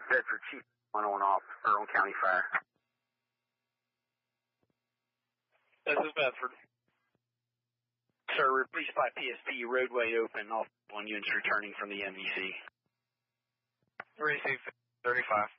Bedford, Chief 1 on off, Earl County Fire. This is Bedford. Sir, released by PSP, roadway open, all 1 units returning from the MVC. Receive 35.